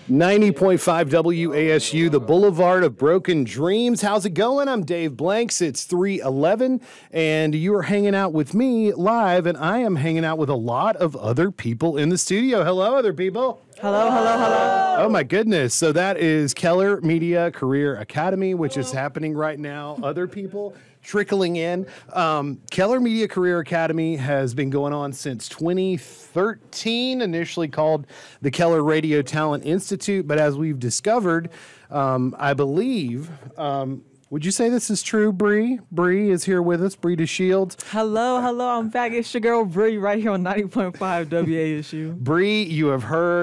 90.5 WASU, the Boulevard of Broken Dreams. How's it going? I'm Dave Blanks. It's 3:11, and you are hanging out with me live, and I am hanging out with a lot of other people in the studio. Hello, other people. Hello, hello, hello. Oh, my goodness. So that is Keller Media Career Academy, which is happening right now. Other people trickling in. Keller Media Career Academy has been going on since 2013, initially called the Keller Radio Talent Institute. But as we've discovered, I believe, would you say this is true, Bree? Bree is here with us, Bree DeShields. Hello, hello. I'm back. It's your girl, Bree, right here on 90.5 WASU. Bree, you have heard